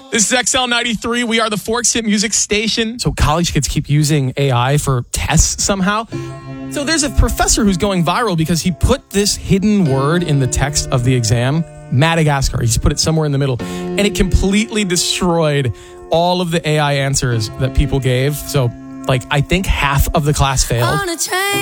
This is XL93. We are the Forks Hit Music Station. So college kids keep using AI for tests somehow. So there's a professor who's going viral because he put this hidden word in the text of the exam, Madagascar. He's put it somewhere in the middle, and it completely destroyed all of the AI answers that people gave. So, I think half of the class failed.